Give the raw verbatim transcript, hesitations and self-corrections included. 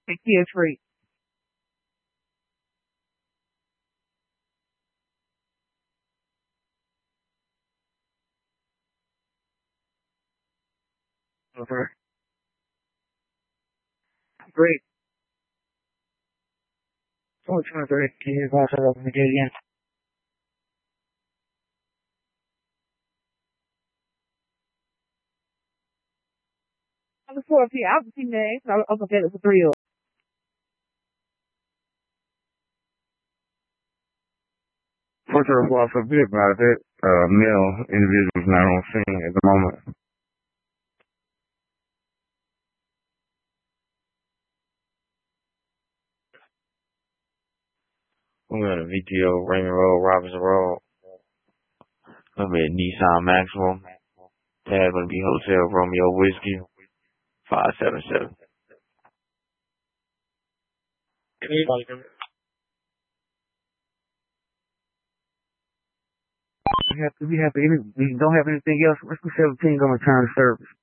And kids free. Okay. Great. So much fun, great. Can you pass it up and again? I was four P. I was seen names. I was okay with the three of. First of all, I feel good about it. Uh, male individuals not on scene at the moment. We got a V T O, Raymond Road, Robinson Road. Gonna be a Nissan Maximum. Tag gonna be Hotel Romeo Whiskey, five seven seven. We have, we have, any, we don't have anything else. Rescue seventeen gonna return to service.